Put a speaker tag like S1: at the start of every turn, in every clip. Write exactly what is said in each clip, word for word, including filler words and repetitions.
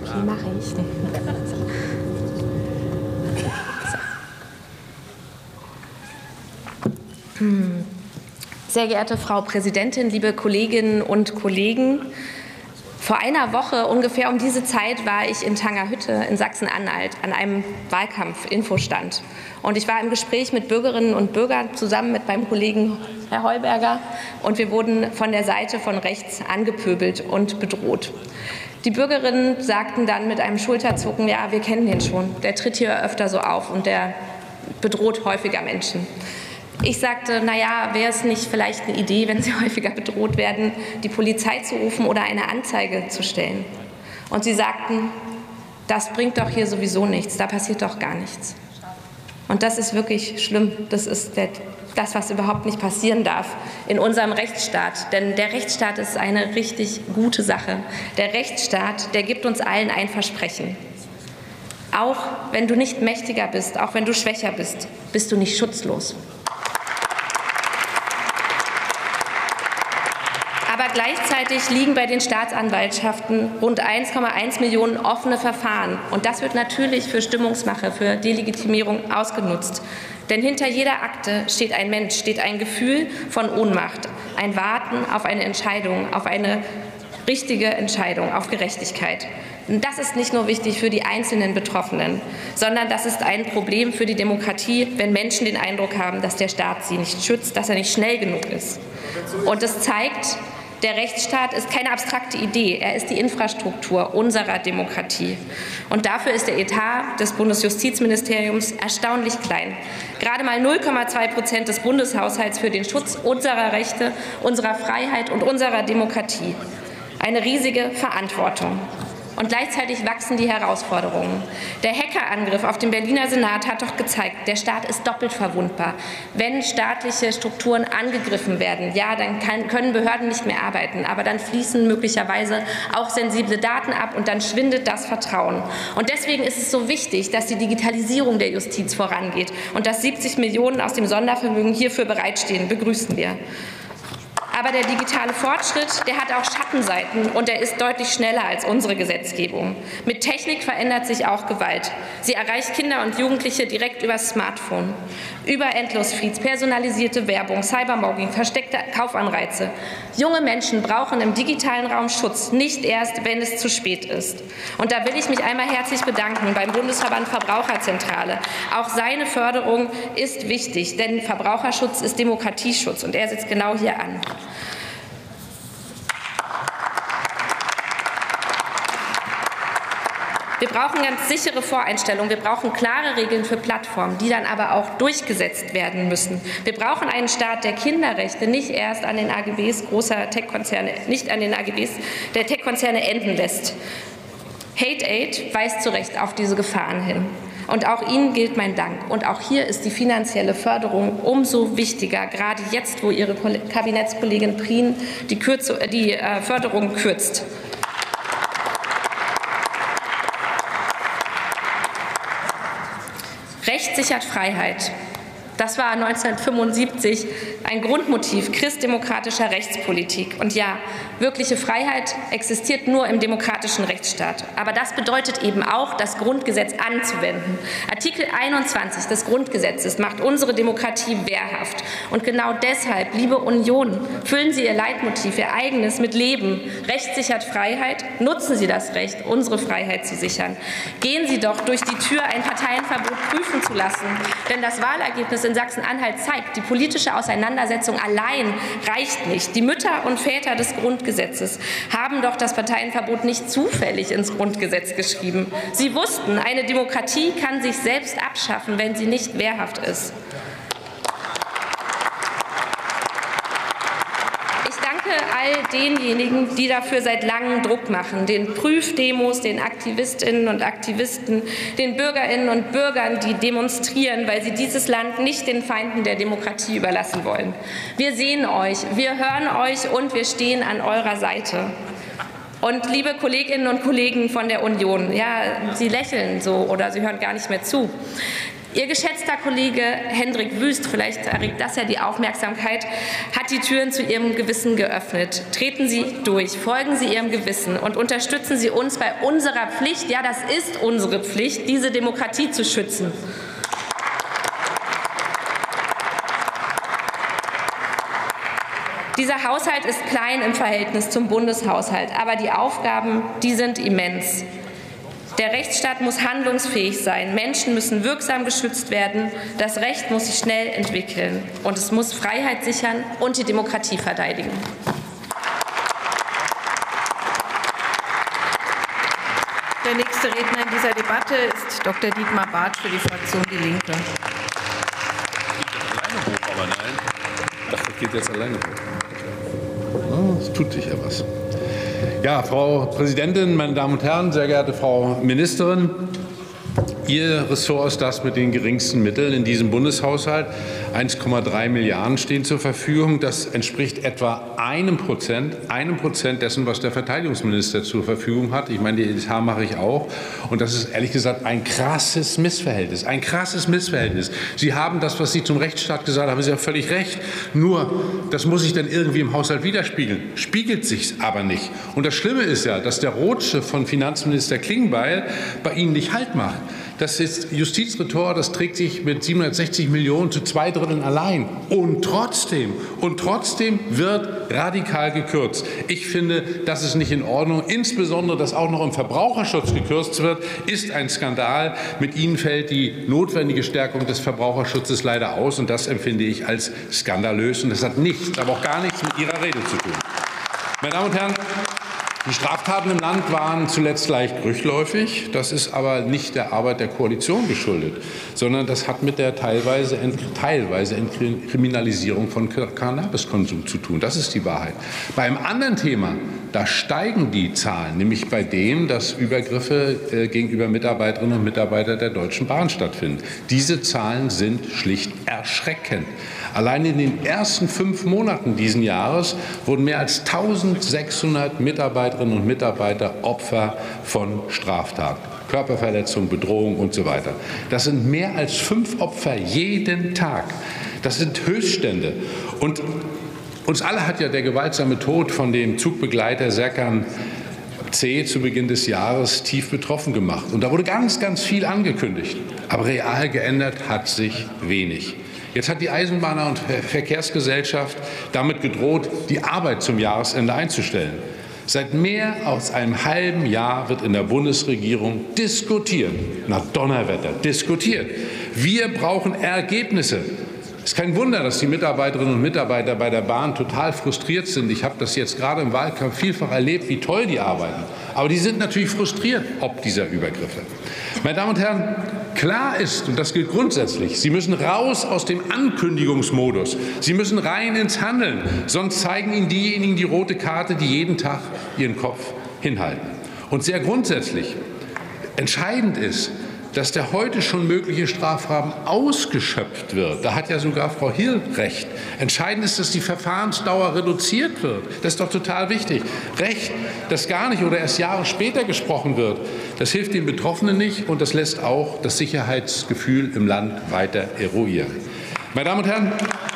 S1: Okay, mache ich. Sehr geehrte Frau Präsidentin, liebe Kolleginnen und Kollegen! Vor einer Woche, ungefähr um diese Zeit, war ich in Tangerhütte in Sachsen-Anhalt an einem Wahlkampf-Infostand. Und ich war im Gespräch mit Bürgerinnen und Bürgern zusammen mit meinem Kollegen Herr Heuberger. Und wir wurden von der Seite von rechts angepöbelt und bedroht. Die Bürgerinnen sagten dann mit einem Schulterzucken, ja, wir kennen den schon, der tritt hier öfter so auf und der bedroht häufiger Menschen. Ich sagte, naja, wäre es nicht vielleicht eine Idee, wenn Sie häufiger bedroht werden, die Polizei zu rufen oder eine Anzeige zu stellen? Und sie sagten, das bringt doch hier sowieso nichts, da passiert doch gar nichts. Und das ist wirklich schlimm. Das ist der, das, was überhaupt nicht passieren darf in unserem Rechtsstaat. Denn der Rechtsstaat ist eine richtig gute Sache. Der Rechtsstaat, der gibt uns allen ein Versprechen. Auch wenn du nicht mächtiger bist, auch wenn du schwächer bist, bist du nicht schutzlos. Aber gleichzeitig liegen bei den Staatsanwaltschaften rund eins Komma eins Millionen offene Verfahren. Und das wird natürlich für Stimmungsmache, für Delegitimierung ausgenutzt. Denn hinter jeder Akte steht ein Mensch, steht ein Gefühl von Ohnmacht, ein Warten auf eine Entscheidung, auf eine richtige Entscheidung, auf Gerechtigkeit. Und das ist nicht nur wichtig für die einzelnen Betroffenen, sondern das ist ein Problem für die Demokratie, wenn Menschen den Eindruck haben, dass der Staat sie nicht schützt, dass er nicht schnell genug ist. Und das zeigt, der Rechtsstaat ist keine abstrakte Idee, er ist die Infrastruktur unserer Demokratie. Und dafür ist der Etat des Bundesjustizministeriums erstaunlich klein. Gerade mal null Komma zwei Prozent des Bundeshaushalts für den Schutz unserer Rechte, unserer Freiheit und unserer Demokratie. Eine riesige Verantwortung. Und gleichzeitig wachsen die Herausforderungen. Der Hackerangriff auf den Berliner Senat hat doch gezeigt, der Staat ist doppelt verwundbar. Wenn staatliche Strukturen angegriffen werden, ja, dann kann, können Behörden nicht mehr arbeiten, aber dann fließen möglicherweise auch sensible Daten ab und dann schwindet das Vertrauen. Und deswegen ist es so wichtig, dass die Digitalisierung der Justiz vorangeht und dass siebzig Millionen aus dem Sondervermögen hierfür bereitstehen, begrüßen wir. Aber der digitale Fortschritt, der hat auch Schattenseiten und er ist deutlich schneller als unsere Gesetzgebung. Mit Technik verändert sich auch Gewalt. Sie erreicht Kinder und Jugendliche direkt über das Smartphone. Über Endlosfeeds, personalisierte Werbung, Cybermobbing, versteckte Kaufanreize. Junge Menschen brauchen im digitalen Raum Schutz, nicht erst, wenn es zu spät ist. Und da will ich mich einmal herzlich bedanken beim Bundesverband Verbraucherzentrale. Auch seine Förderung ist wichtig, denn Verbraucherschutz ist Demokratieschutz und er setzt genau hier an. Wir brauchen ganz sichere Voreinstellungen. Wir brauchen klare Regeln für Plattformen, die dann aber auch durchgesetzt werden müssen. Wir brauchen einen Staat, der Kinderrechte nicht erst an den A G Bs großer Tech-Konzerne, nicht an den A G Bs der Tech-Konzerne enden lässt. Hate Aid weist zu Recht auf diese Gefahren hin. Und auch Ihnen gilt mein Dank. Und auch hier ist die finanzielle Förderung umso wichtiger, gerade jetzt, wo Ihre Kabinettskollegin Prien die, Kürzung, die äh, Förderung kürzt. Recht sichert Freiheit. Das war neunzehnhundertfünfundsiebzig ein Grundmotiv christdemokratischer Rechtspolitik. Und ja, wirkliche Freiheit existiert nur im demokratischen Rechtsstaat. Aber das bedeutet eben auch, das Grundgesetz anzuwenden. Artikel einundzwanzig des Grundgesetzes macht unsere Demokratie wehrhaft. Und genau deshalb, liebe Union, füllen Sie Ihr Leitmotiv, Ihr eigenes mit Leben. Recht sichert Freiheit. Nutzen Sie das Recht, unsere Freiheit zu sichern. Gehen Sie doch durch die Tür, ein Parteienverbot prüfen zu lassen. Denn das Wahlergebnis in Sachsen-Anhalt zeigt, die politische Auseinandersetzung allein reicht nicht. Die Mütter und Väter des Grundgesetzes haben doch das Parteienverbot nicht zufällig ins Grundgesetz geschrieben. Sie wussten, eine Demokratie kann sich selbst abschaffen, wenn sie nicht wehrhaft ist. All denjenigen, die dafür seit langem Druck machen, den Prüfdemos, den Aktivistinnen und Aktivisten, den Bürgerinnen und Bürgern, die demonstrieren, weil sie dieses Land nicht den Feinden der Demokratie überlassen wollen. Wir sehen euch, wir hören euch und wir stehen an eurer Seite. Und liebe Kolleginnen und Kollegen von der Union, ja, Sie lächeln so oder Sie hören gar nicht mehr zu. Ihr geschätzter geschätzter Kollege Hendrik Wüst, vielleicht erregt das ja die Aufmerksamkeit, hat die Türen zu Ihrem Gewissen geöffnet. Treten Sie durch, folgen Sie Ihrem Gewissen und unterstützen Sie uns bei unserer Pflicht, ja, das ist unsere Pflicht, diese Demokratie zu schützen. Dieser Haushalt ist klein im Verhältnis zum Bundeshaushalt, aber die Aufgaben, die sind immens. Der Rechtsstaat muss handlungsfähig sein, Menschen müssen wirksam geschützt werden, das Recht muss sich schnell entwickeln und es muss Freiheit sichern und die Demokratie verteidigen.
S2: Der nächste Redner in dieser Debatte ist Doktor Dietmar Bartsch für die Fraktion Die Linke.
S3: Alleine hoch, aber nein. Ich dachte, das geht jetzt alleine hoch. Es tut sich ja was. Ja, Frau Präsidentin, meine Damen und Herren, sehr geehrte Frau Ministerin, Ihr Ressort ist das mit den geringsten Mitteln in diesem Bundeshaushalt. eins Komma drei Milliarden stehen zur Verfügung. Das entspricht etwa einem Prozent, einem Prozent dessen, was der Verteidigungsminister zur Verfügung hat. Ich meine, die Etat mache ich auch. Und das ist ehrlich gesagt ein krasses Missverhältnis. Ein krasses Missverhältnis. Sie haben das, was Sie zum Rechtsstaat gesagt haben, haben Sie ja völlig recht. Nur, das muss sich dann irgendwie im Haushalt widerspiegeln. Spiegelt sich aber nicht. Und das Schlimme ist ja, dass der Rotschiff von Finanzminister Klingbeil bei Ihnen nicht Halt macht. Das ist Justizressort, das trägt sich mit siebenhundertsechzig Millionen zu zwei Dritteln allein. Und trotzdem, und trotzdem wird radikal gekürzt. Ich finde, das ist nicht in Ordnung. Insbesondere, dass auch noch im Verbraucherschutz gekürzt wird, ist ein Skandal. Mit Ihnen fällt die notwendige Stärkung des Verbraucherschutzes leider aus. Und das empfinde ich als skandalös. Und das hat nichts, aber auch gar nichts mit Ihrer Rede zu tun. Meine Damen und Herren, die Straftaten im Land waren zuletzt leicht rückläufig. Das ist aber nicht der Arbeit der Koalition geschuldet, sondern das hat mit der teilweise, teilweise Entkriminalisierung von Cannabiskonsum zu tun. Das ist die Wahrheit. Bei einem anderen Thema, da steigen die Zahlen, nämlich bei dem, dass Übergriffe äh, gegenüber Mitarbeiterinnen und Mitarbeitern der Deutschen Bahn stattfinden. Diese Zahlen sind schlicht erschreckend. Allein in den ersten fünf Monaten dieses Jahres wurden mehr als eintausendsechshundert Mitarbeiterinnen und Mitarbeiter Opfer von Straftaten. Körperverletzung, Bedrohung und so weiter. Das sind mehr als fünf Opfer jeden Tag. Das sind Höchststände. Und uns alle hat ja der gewaltsame Tod von dem Zugbegleiter Serkan C. zu Beginn des Jahres tief betroffen gemacht. Und da wurde ganz, ganz viel angekündigt. Aber real geändert hat sich wenig. Jetzt hat die Eisenbahner- und Verkehrsgesellschaft damit gedroht, die Arbeit zum Jahresende einzustellen. Seit mehr als einem halben Jahr wird in der Bundesregierung diskutiert, nach Donnerwetter diskutiert. Wir brauchen Ergebnisse. Es ist kein Wunder, dass die Mitarbeiterinnen und Mitarbeiter bei der Bahn total frustriert sind. Ich habe das jetzt gerade im Wahlkampf vielfach erlebt, wie toll die arbeiten. Aber die sind natürlich frustriert ob dieser Übergriffe. Meine Damen und Herren, klar ist, und das gilt grundsätzlich, Sie müssen raus aus dem Ankündigungsmodus. Sie müssen rein ins Handeln. Sonst zeigen Ihnen diejenigen die rote Karte, die jeden Tag ihren Kopf hinhalten. Und sehr grundsätzlich entscheidend ist, dass der heute schon mögliche Strafrahmen ausgeschöpft wird. Da hat ja sogar Frau Hill recht. Entscheidend ist, dass die Verfahrensdauer reduziert wird. Das ist doch total wichtig. Recht, dass gar nicht oder erst Jahre später gesprochen wird, das hilft den Betroffenen nicht und das lässt auch das Sicherheitsgefühl im Land weiter eruieren. Meine Damen und Herren,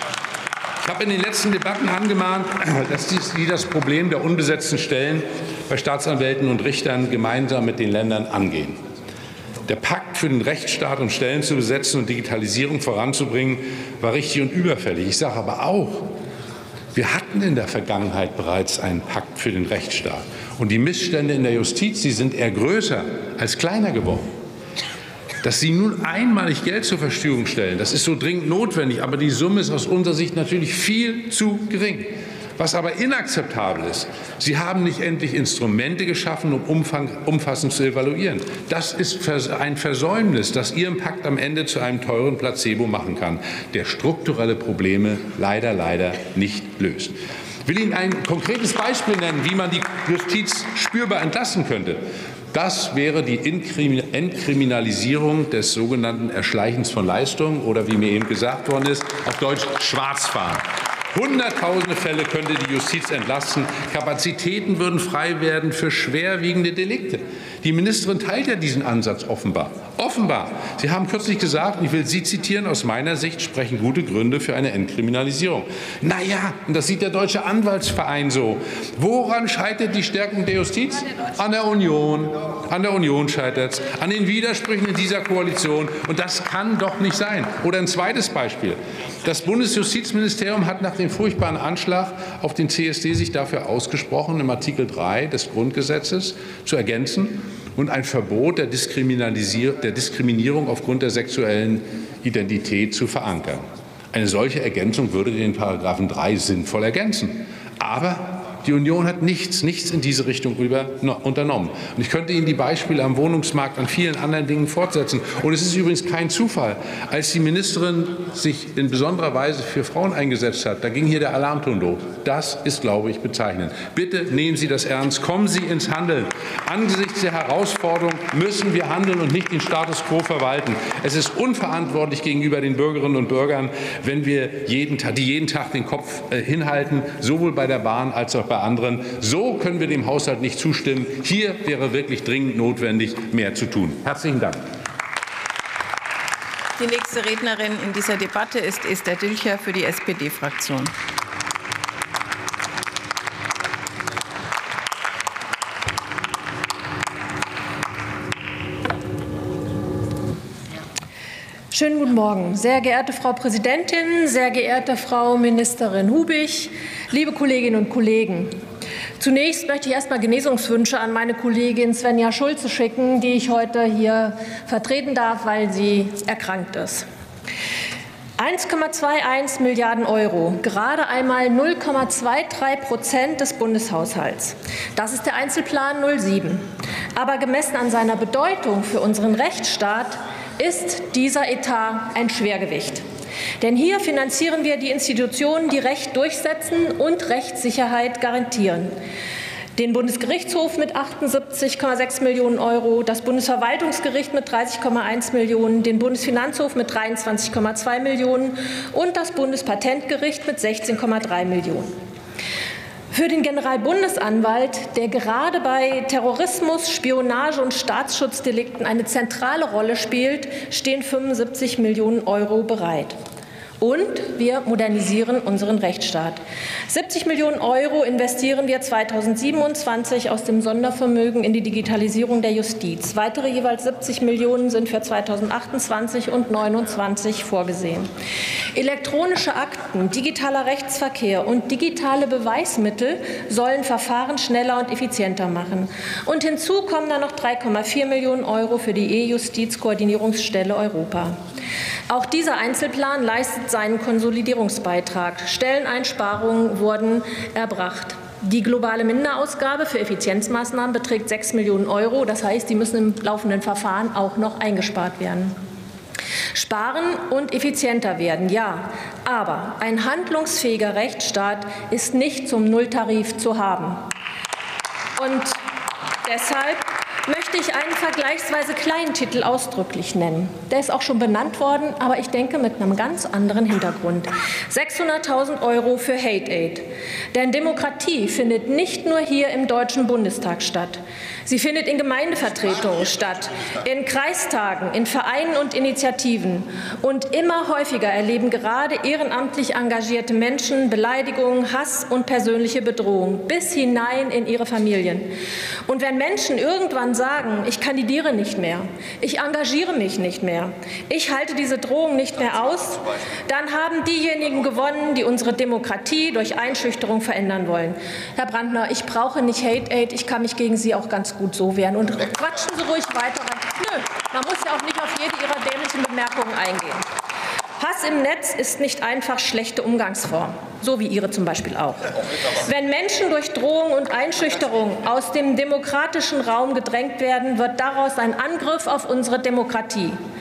S3: ich habe in den letzten Debatten angemahnt, dass Sie das Problem der unbesetzten Stellen bei Staatsanwälten und Richtern gemeinsam mit den Ländern angehen. Der Pakt für den Rechtsstaat, um Stellen zu besetzen und Digitalisierung voranzubringen, war richtig und überfällig. Ich sage aber auch, wir hatten in der Vergangenheit bereits einen Pakt für den Rechtsstaat. Und die Missstände in der Justiz, die sind eher größer als kleiner geworden. Dass Sie nun einmalig Geld zur Verfügung stellen, das ist so dringend notwendig, aber die Summe ist aus unserer Sicht natürlich viel zu gering. Was aber inakzeptabel ist, Sie haben nicht endlich Instrumente geschaffen, um Umfang, umfassend zu evaluieren. Das ist ein Versäumnis, das Ihren Pakt am Ende zu einem teuren Placebo machen kann, der strukturelle Probleme leider, leider nicht löst. Ich will Ihnen ein konkretes Beispiel nennen, wie man die Justiz spürbar entlasten könnte. Das wäre die Entkriminalisierung des sogenannten Erschleichens von Leistungen oder, wie mir eben gesagt worden ist, auf Deutsch Schwarzfahren. Hunderttausende Fälle könnte die Justiz entlasten. Kapazitäten würden frei werden für schwerwiegende Delikte. Die Die Ministerin teilt ja diesen Ansatz offenbar. Offenbar. Sie haben kürzlich gesagt, und ich will Sie zitieren, aus meiner Sicht sprechen gute Gründe für eine Entkriminalisierung. Na ja, und das sieht der Deutsche Anwaltsverein so. Woran scheitert die Stärkung der Justiz? An der Union. An der Union scheitert es. An den Widersprüchen in dieser Koalition. Und das kann doch nicht sein. Oder ein zweites Beispiel. Das Bundesjustizministerium hat nach dem furchtbaren Anschlag auf den C S D sich dafür ausgesprochen, im Artikel drei des Grundgesetzes zu ergänzen und ein Verbot der, der Diskriminierung aufgrund der sexuellen Identität zu verankern. Eine solche Ergänzung würde den Paragraphen drei sinnvoll ergänzen. Aber die Union hat nichts, nichts in diese Richtung unternommen. Und ich könnte Ihnen die Beispiele am Wohnungsmarkt, an vielen anderen Dingen fortsetzen. Und es ist übrigens kein Zufall. Als die Ministerin sich in besonderer Weise für Frauen eingesetzt hat, da ging hier der Alarmton los. Das ist, glaube ich, bezeichnend. Bitte nehmen Sie das ernst. Kommen Sie ins Handeln. Angesichts der Herausforderung müssen wir handeln und nicht den Status quo verwalten. Es ist unverantwortlich gegenüber den Bürgerinnen und Bürgern, wenn wir jeden Tag, die jeden Tag den Kopf äh, hinhalten, sowohl bei der Bahn als auch bei anderen. So können wir dem Haushalt nicht zustimmen. Hier wäre wirklich dringend notwendig, mehr zu tun. Herzlichen Dank.
S2: Die nächste Rednerin in dieser Debatte ist Esther Dilcher für die S P D-Fraktion.
S4: Schönen guten Morgen, sehr geehrte Frau Präsidentin, sehr geehrte Frau Ministerin Hubich, liebe Kolleginnen und Kollegen. Zunächst möchte ich erst mal Genesungswünsche an meine Kollegin Svenja Schulze schicken, die ich heute hier vertreten darf, weil sie erkrankt ist. eins Komma einundzwanzig Milliarden Euro, gerade einmal null Komma dreiundzwanzig Prozent des Bundeshaushalts. Das ist der Einzelplan null sieben. Aber gemessen an seiner Bedeutung für unseren Rechtsstaat ist dieser Etat ein Schwergewicht. Denn hier finanzieren wir die Institutionen, die Recht durchsetzen und Rechtssicherheit garantieren. Den Bundesgerichtshof mit achtundsiebzig Komma sechs Millionen Euro, das Bundesverwaltungsgericht mit dreißig Komma eins Millionen, den Bundesfinanzhof mit dreiundzwanzig Komma zwei Millionen und das Bundespatentgericht mit sechzehn Komma drei Millionen. Für den Generalbundesanwalt, der gerade bei Terrorismus, Spionage und Staatsschutzdelikten eine zentrale Rolle spielt, stehen fünfundsiebzig Millionen Euro bereit. Und wir modernisieren unseren Rechtsstaat. siebzig Millionen Euro investieren wir zweitausendsiebenundzwanzig aus dem Sondervermögen in die Digitalisierung der Justiz. Weitere jeweils siebzig Millionen sind für zweitausendachtundzwanzig und zweitausendneunundzwanzig vorgesehen. Elektronische Akten, digitaler Rechtsverkehr und digitale Beweismittel sollen Verfahren schneller und effizienter machen. Und hinzu kommen dann noch drei Komma vier Millionen Euro für die E-Justiz-Koordinierungsstelle Europa. Auch dieser Einzelplan leistet seinen Konsolidierungsbeitrag. Stelleneinsparungen wurden erbracht. Die globale Minderausgabe für Effizienzmaßnahmen beträgt sechs Millionen Euro. Das heißt, die müssen im laufenden Verfahren auch noch eingespart werden. Sparen und effizienter werden, ja. Aber ein handlungsfähiger Rechtsstaat ist nicht zum Nulltarif zu haben. Und deshalb möchte ich einen vergleichsweise kleinen Titel ausdrücklich nennen. Der ist auch schon benannt worden, aber ich denke mit einem ganz anderen Hintergrund. sechshunderttausend Euro für Hate Aid. Denn Demokratie findet nicht nur hier im Deutschen Bundestag statt. Sie findet in Gemeindevertretungen statt, in Kreistagen, in Vereinen und Initiativen. Und immer häufiger erleben gerade ehrenamtlich engagierte Menschen Beleidigungen, Hass und persönliche Bedrohung bis hinein in ihre Familien. Und wenn Menschen irgendwann sagen, ich kandidiere nicht mehr, ich engagiere mich nicht mehr, ich halte diese Drohung nicht mehr aus, dann haben diejenigen gewonnen, die unsere Demokratie durch Einschüchterung verändern wollen. Herr Brandner, ich brauche nicht Hate Aid, ich kann mich gegen Sie auch ganz gut so wehren. Und quatschen Sie ruhig weiter. Nö, man muss ja auch nicht auf jede Ihrer dämlichen Bemerkungen eingehen. Hass im Netz ist nicht einfach schlechte Umgangsform, so wie Ihre zum Beispiel auch. Wenn Menschen durch Drohung und Einschüchterung aus dem demokratischen Raum gedrängt werden, wird daraus ein Angriff auf unsere Demokratie.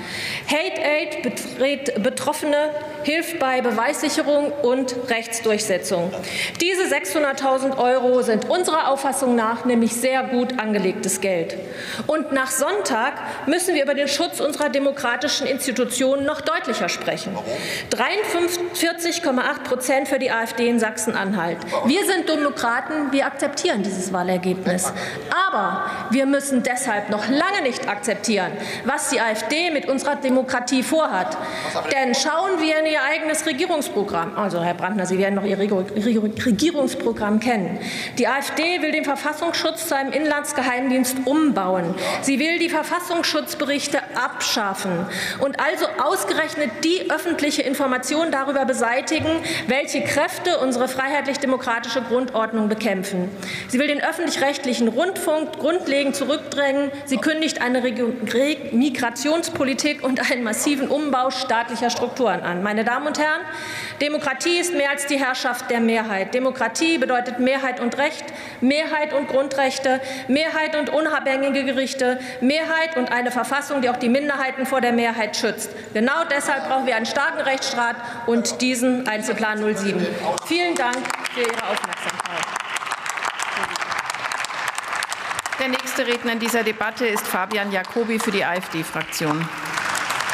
S4: Hate Aid berät Betroffene, hilft bei Beweissicherung und Rechtsdurchsetzung. Diese sechshunderttausend Euro sind unserer Auffassung nach nämlich sehr gut angelegtes Geld. Und nach Sonntag müssen wir über den Schutz unserer demokratischen Institutionen noch deutlicher sprechen. dreiundvierzig Komma acht Prozent für die AfD in Sachsen-Anhalt. Wir sind Demokraten, wir akzeptieren dieses Wahlergebnis. Aber wir müssen deshalb noch lange nicht akzeptieren, was die AfD mit unserer Demokratie vorhat. Denn schauen wir in ihr eigenes Regierungsprogramm. Also, Herr Brandner, Sie werden noch Ihr Regierungsprogramm kennen. Die AfD will den Verfassungsschutz zu einem Inlandsgeheimdienst umbauen. Sie will die Verfassungsschutzberichte abschaffen und also ausgerechnet die öffentliche Information darüber beseitigen, welche Kräfte unsere freiheitlich-demokratische Grundordnung bekämpfen. Sie will den öffentlich-rechtlichen Rundfunk grundlegend zurückdrängen. Sie kündigt eine Migrationspolitik und einen massiven Umbau staatlicher Strukturen an. Meine Damen und Herren, Demokratie ist mehr als die Herrschaft der Mehrheit. Demokratie bedeutet Mehrheit und Recht, Mehrheit und Grundrechte, Mehrheit und unabhängige Gerichte, Mehrheit und eine Verfassung, die auch die Minderheiten vor der Mehrheit schützt. Genau deshalb brauchen wir einen starken Rechtsstaat und diesen Einzelplan null sieben. Vielen Dank für Ihre Aufmerksamkeit.
S2: Der nächste Redner in dieser Debatte ist Fabian Jacobi für die AfD-Fraktion.